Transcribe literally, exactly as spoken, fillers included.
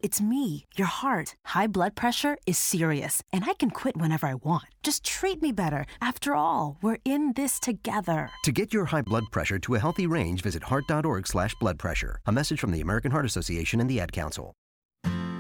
It's me, your heart. High blood pressure is serious, and I can quit whenever I want. Just treat me better. After all, we're in this together. To get your high blood pressure to a healthy range, visit heart dot org slash blood pressure. A message from the American Heart Association and the Ad Council.